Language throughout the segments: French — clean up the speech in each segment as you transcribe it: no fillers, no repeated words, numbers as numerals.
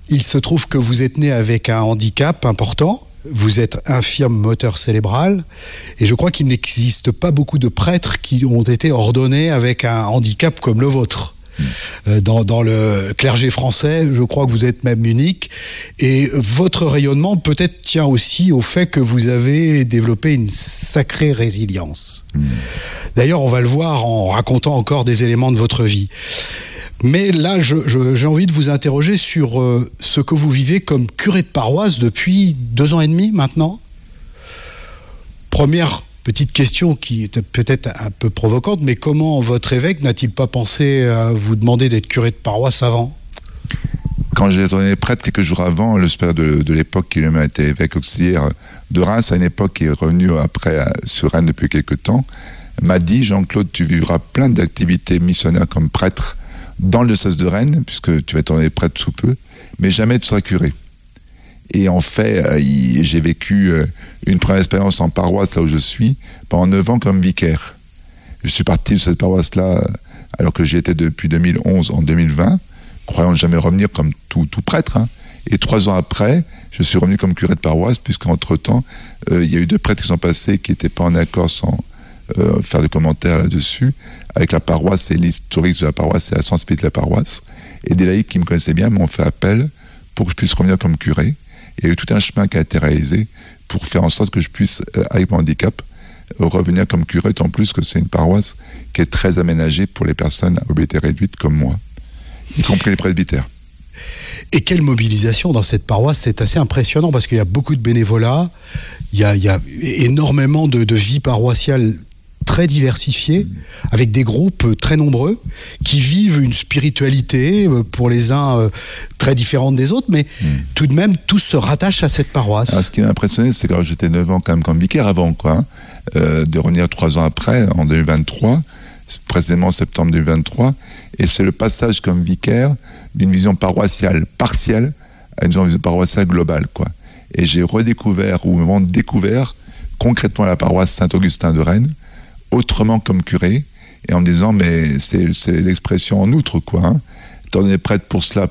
Il se trouve que vous êtes né avec un handicap important. Vous êtes infirme moteur cérébral. Et je crois qu'il n'existe pas beaucoup de prêtres qui ont été ordonnés avec un handicap comme le vôtre. Dans le clergé français, je crois que vous êtes même unique. Et votre rayonnement peut-être tient aussi au fait que vous avez développé une sacrée résilience. D'ailleurs, on va le voir en racontant encore des éléments de votre vie. Mais là, j'ai envie de vous interroger sur ce que vous vivez comme curé de paroisse depuis 2 ans et demi maintenant. Première petite question qui est peut-être un peu provocante, mais comment votre évêque n'a-t-il pas pensé à vous demander d'être curé de paroisse avant ? Quand j'ai tourné prêtre quelques jours avant, le supérieur de l'époque, qui lui-même était évêque auxiliaire de Reims, à une époque qui est revenu après sur Rennes depuis quelques temps, m'a dit: Jean-Claude, tu vivras plein d'activités missionnaires comme prêtre dans le diocèse de Rennes, puisque tu vas tourner prêtre sous peu, mais jamais tu seras curé. Et en fait, j'ai vécu une première expérience en paroisse, là où je suis, pendant 9 ans comme vicaire. Je suis parti de cette paroisse-là, alors que j'y étais depuis 2011, en 2020, croyant ne jamais revenir comme tout prêtre. Et 3 ans après, je suis revenu comme curé de paroisse, puisqu'entre-temps, il y a eu 2 prêtres qui sont passés, qui n'étaient pas en accord, sans faire de commentaires là-dessus, avec la paroisse et l'historique de la paroisse et la sensibilité de la paroisse. Et des laïcs qui me connaissaient bien m'ont fait appel pour que je puisse revenir comme curé. Il y a eu tout un chemin qui a été réalisé pour faire en sorte que je puisse, avec mon handicap, revenir comme curé, tant plus que c'est une paroisse qui est très aménagée pour les personnes à mobilité réduite comme moi, y compris les presbytères. Et quelle mobilisation dans cette paroisse, c'est assez impressionnant parce qu'il y a beaucoup de bénévolat, il y a énormément de vie paroissiale très diversifiée, avec des groupes très nombreux qui vivent une spiritualité pour les uns très différente des autres, mais tout de même tous se rattachent à cette paroisse. Alors, ce qui m'a impressionné, c'est que j'étais 9 ans quand même comme vicaire avant, de revenir 3 ans après, en 2023, précisément en septembre 2023, et c'est le passage comme vicaire d'une vision paroissiale partielle à une vision paroissiale globale, Et j'ai redécouvert, ou vraiment découvert, concrètement la paroisse Saint-Augustin de Rennes, autrement comme curé, et en me disant, mais c'est l'expression en outre, T'en es prêtre pour cela,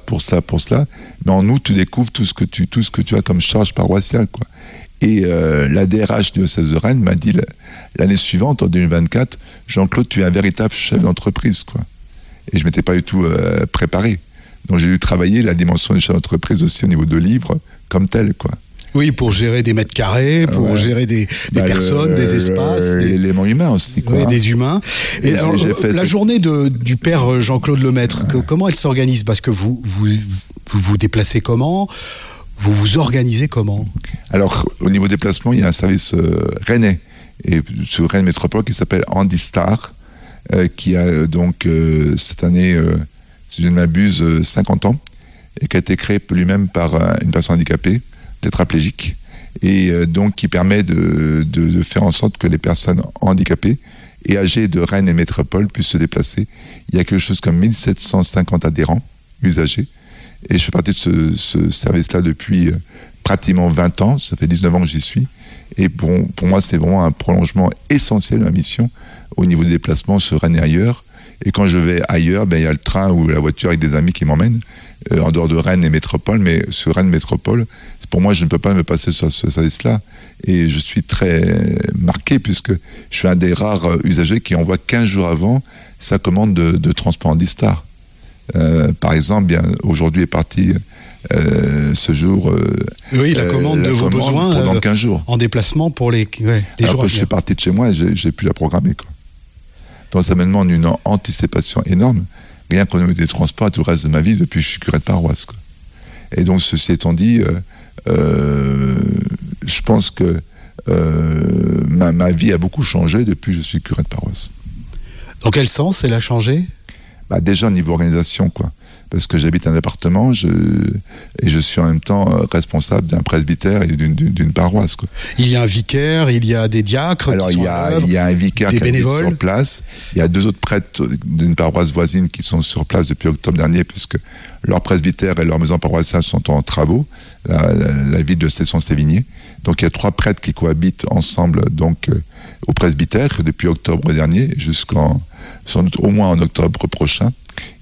mais en outre, tu découvres tout ce que tu as comme charge paroissiale, Et la DRH du diocèse de Rennes m'a dit l'année suivante, en 2024, Jean-Claude, tu es un véritable chef d'entreprise, Et je m'étais pas du tout préparé. Donc j'ai dû travailler la dimension du chef d'entreprise aussi au niveau de livres, comme tel, Oui, pour gérer des mètres carrés, pour gérer des personnes, des espaces. L'élément humain aussi, Oui, des humains. Et alors, la journée du père Jean-Claude Lemaître, comment elle s'organise ? Parce que vous déplacez comment ? Vous vous organisez comment ? Alors, au niveau déplacement, il y a un service rennais, et sur Rennes Métropole, qui s'appelle Handistar, qui a donc cette année, si je ne m'abuse, 50 ans, et qui a été créé lui-même par une personne handicapée, tétraplégique, et donc qui permet de faire en sorte que les personnes handicapées et âgées de Rennes et Métropole puissent se déplacer. Il y a quelque chose comme 1750 adhérents, usagers, et je fais partie de ce service-là depuis pratiquement 20 ans, ça fait 19 ans que j'y suis, et pour moi c'est vraiment un prolongement essentiel de ma mission au niveau des déplacements sur Rennes et ailleurs. Et quand je vais ailleurs, il y a le train ou la voiture avec des amis qui m'emmènent, en dehors de Rennes et Métropole, mais sur Rennes Métropole, pour moi, je ne peux pas me passer sur ce service-là. Et je suis très marqué, puisque je suis un des rares usagers qui envoie 15 jours avant sa commande de transport Handistar. Par exemple, aujourd'hui est parti ce jour... oui, la commande de vos besoins pendant 15 jours. En déplacement pour les jours Alors que je suis parti de chez moi et j'ai pu la programmer, Donc ça me demande une anticipation énorme, rien qu'au niveau des transports, tout le reste de ma vie, depuis que je suis curé de paroisse, Et donc, ceci étant dit, je pense que ma vie a beaucoup changé depuis que je suis curé de paroisse. Dans quel sens elle a changé ? Déjà au niveau organisation, Parce que j'habite un appartement et je suis en même temps responsable d'un presbytère et d'une paroisse, Il y a un vicaire, il y a des diacres. Alors il y a un vicaire qui habite sur place. Il y a 2 autres prêtres d'une paroisse voisine qui sont sur place depuis octobre dernier, puisque leur presbytère et leur maison paroissiale sont en travaux, la ville de Cesson-Sévigné. Donc il y a 3 prêtres qui cohabitent ensemble au presbytère depuis octobre dernier, sans doute au moins en octobre prochain.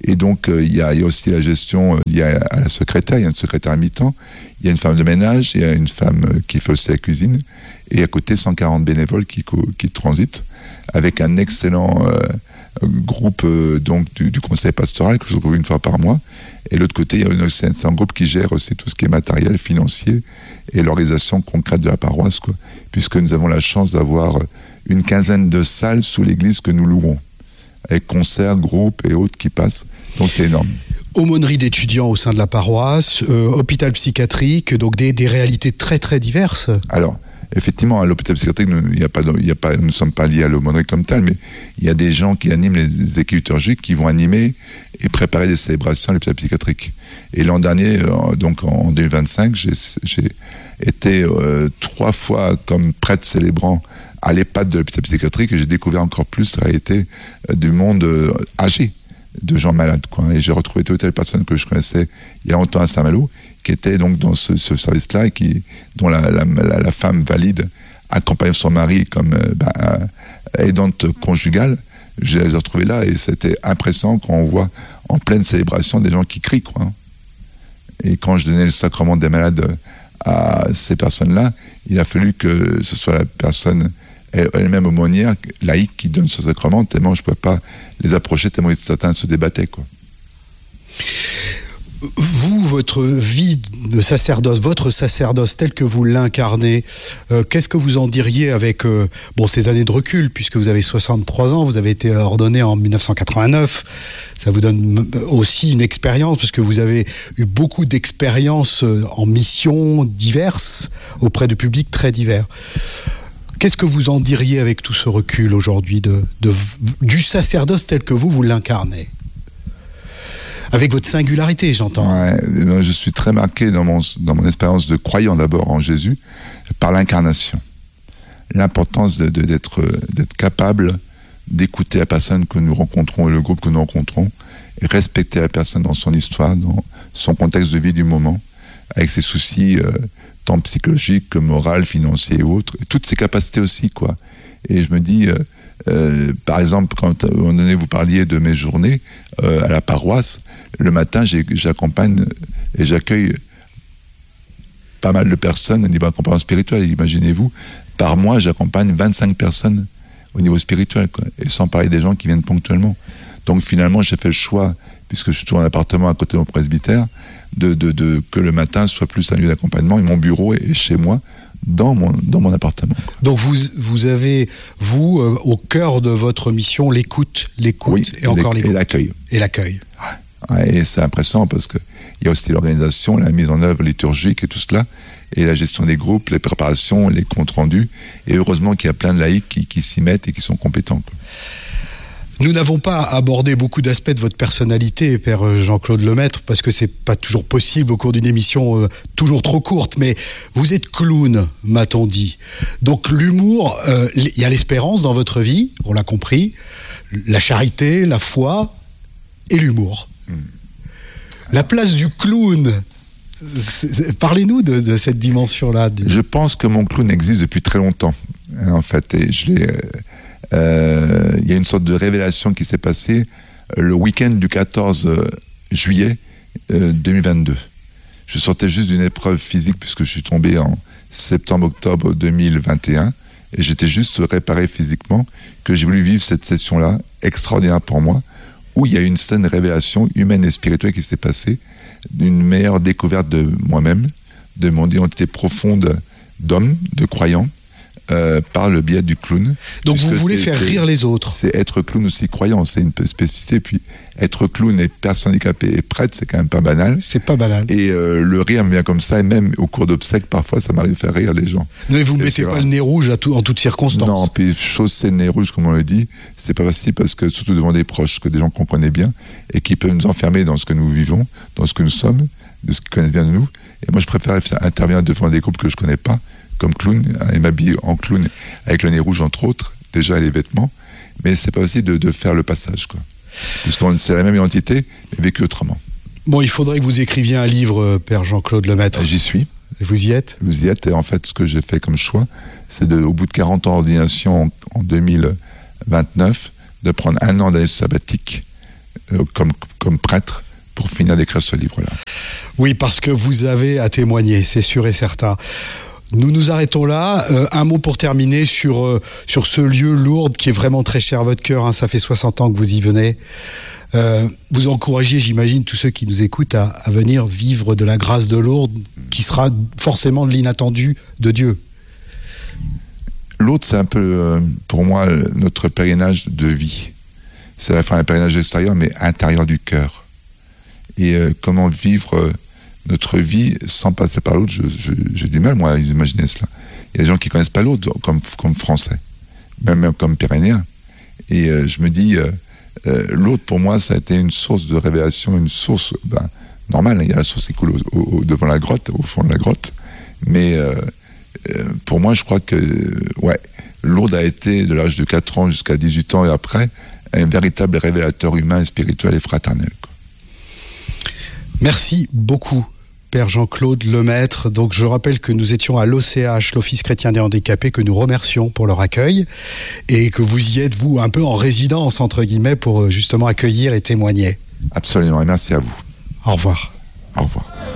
Et donc, il y a aussi la gestion liée à la secrétaire. Il y a une secrétaire à mi-temps, il y a une femme de ménage, il y a une femme qui fait aussi la cuisine, et à côté, 140 bénévoles qui transitent, avec un excellent groupe donc du conseil pastoral que je retrouve une fois par mois. Et l'autre côté, il y a un groupe qui gère aussi tout ce qui est matériel, financier, et l'organisation concrète de la paroisse, quoi. Puisque nous avons la chance d'avoir une quinzaine de salles sous l'église que nous louons, avec concerts, groupes et autres qui passent. Donc c'est énorme. Aumônerie d'étudiants au sein de la paroisse, hôpital psychiatrique, donc des réalités très très diverses. Alors, effectivement, à l'hôpital psychiatrique, nous ne sommes pas liés à l'aumônerie comme tel, mais il y a des gens qui animent les équipes liturgiques qui vont animer et préparer des célébrations à l'hôpital psychiatrique. Et l'an dernier, donc en 2025, j'ai été 3 fois comme prêtre célébrant à l'EHPAD de l'hôpital psychiatrique, et j'ai découvert encore plus la réalité du monde âgé, de gens malades, quoi. Et j'ai retrouvé telle personne que je connaissais il y a longtemps à Saint-Malo, qui était donc dans ce service-là, et dont la femme valide accompagne son mari comme aidante conjugale. Je les ai retrouvés là, et c'était impressionnant quand on voit en pleine célébration des gens qui crient, quoi. Et quand je donnais le sacrement des malades à ces personnes-là, il a fallu que ce soit la personne elle-même aumônière, laïque, qui donne ce sacrement, tellement je ne pouvais pas les approcher, tellement certains se débattaient, quoi. Vous, votre vie de sacerdoce, votre sacerdoce tel que vous l'incarnez, qu'est-ce que vous en diriez avec ces années de recul, puisque vous avez 63 ans, vous avez été ordonné en 1989, ça vous donne aussi une expérience, parce que vous avez eu beaucoup d'expériences en missions diverses, auprès de publics très divers. Qu'est-ce que vous en diriez avec tout ce recul aujourd'hui du sacerdoce tel que vous l'incarnez ? Avec votre singularité, j'entends. Ouais, je suis très marqué dans mon expérience de croyant d'abord en Jésus, par l'incarnation. L'importance d'être capable d'écouter la personne que nous rencontrons et le groupe que nous rencontrons, et respecter la personne dans son histoire, dans son contexte de vie du moment, avec ses soucis tant psychologiques que moraux, financiers et autres, et toutes ses capacités aussi, quoi. Et je me dis, par exemple, quand à un moment donné vous parliez de mes journées à la paroisse, le matin j'accompagne et j'accueille pas mal de personnes au niveau accompagnement spirituel. Imaginez-vous, par mois j'accompagne 25 personnes au niveau spirituel, quoi. Et sans parler des gens qui viennent ponctuellement. Donc finalement j'ai fait le choix, puisque je suis toujours en appartement à côté de mon presbytère, que le matin soit plus un lieu d'accompagnement, et mon bureau est chez moi, dans mon appartement. Donc vous avez, au cœur de votre mission, l'écoute, oui, et encore l'écoute. Et l'accueil. Ouais, et c'est impressionnant parce qu'il y a aussi l'organisation, la mise en œuvre liturgique et tout cela, et la gestion des groupes, les préparations, les comptes rendus, et heureusement qu'il y a plein de laïcs qui s'y mettent et qui sont compétents, quoi. Nous n'avons pas abordé beaucoup d'aspects de votre personnalité, Père Jean-Claude Lemaître, parce que c'est pas toujours possible au cours d'une émission toujours trop courte, mais vous êtes clown, m'a-t-on dit. Donc l'humour, il y a l'espérance dans votre vie, on l'a compris, la charité, la foi et l'humour. La place du clown, parlez-nous de cette dimension-là. Je pense que mon clown existe depuis très longtemps, en fait, et je l'ai... il y a une sorte de révélation qui s'est passée le week-end du 14 juillet 2022. Je sortais juste d'une épreuve physique, puisque je suis tombé en septembre-octobre 2021, et j'étais juste réparé physiquement, que j'ai voulu vivre cette session-là, extraordinaire pour moi, où il y a une certaine révélation humaine et spirituelle qui s'est passée, d'une meilleure découverte de moi-même, de mon identité profonde d'homme, de croyant, par le biais du clown. Donc vous voulez faire rire les autres. C'est être clown aussi croyant, c'est une spécificité. Puis être clown et personne handicapée et prêtre, c'est quand même pas banal. C'est pas banal. Et le rire me vient comme ça, et même au cours d'obsèques, parfois, ça m'arrive de faire rire les gens. Mais vous ne mettez pas le nez rouge en toutes circonstances. Non, puis chausser le nez rouge, comme on le dit, c'est pas facile, parce que surtout devant des proches, que des gens qu'on connaît bien, et qui peuvent nous enfermer dans ce que nous vivons, dans ce que nous sommes, de ce qu'ils connaissent bien de nous. Et moi, je préfère intervenir devant des groupes que je connais pas, comme clown, et m'habiller en clown avec le nez rouge entre autres, déjà les vêtements, mais c'est pas facile de faire le passage, quoi. Parce que c'est la même identité, mais vécu autrement. Bon, il faudrait que vous écriviez un livre, Père Jean-Claude Lemaître. J'y suis. Et vous y êtes ? Vous y êtes, et en fait, ce que j'ai fait comme choix, c'est au bout de 40 ans d'ordination en 2029, de prendre un an d'année sabbatique, comme comme prêtre pour finir d'écrire ce livre-là. Oui, parce que vous avez à témoigner, c'est sûr et certain. Nous nous arrêtons là. Un mot pour terminer sur ce lieu Lourdes qui est vraiment très cher à votre cœur. Hein, ça fait 60 ans que vous y venez. Vous encouragez, j'imagine, tous ceux qui nous écoutent à venir vivre de la grâce de Lourdes, qui sera forcément de l'inattendu de Dieu. Lourdes, c'est un peu, pour moi, notre pèlerinage de vie. C'est à la fois un pèlerinage extérieur, mais intérieur du cœur. Et comment vivre notre vie sans passer par Lourdes, j'ai du mal, moi, à imaginer cela. Il y a des gens qui ne connaissent pas Lourdes comme Français, même comme Pyrénéens. Et je me dis, Lourdes, pour moi, ça a été une source de révélation, une source normale. Il y a la source qui coule devant la grotte, au fond de la grotte. Mais pour moi, je crois que Lourdes a été, de l'âge de 4 ans jusqu'à 18 ans et après, un véritable révélateur humain, spirituel et fraternel. Merci beaucoup, Père Jean-Claude Lemaître. Donc, je rappelle que nous étions à l'OCH, l'Office chrétien des handicapés, que nous remercions pour leur accueil et que vous y êtes, vous, un peu en résidence, entre guillemets, pour justement accueillir et témoigner. Absolument, et merci à vous. Au revoir. Au revoir.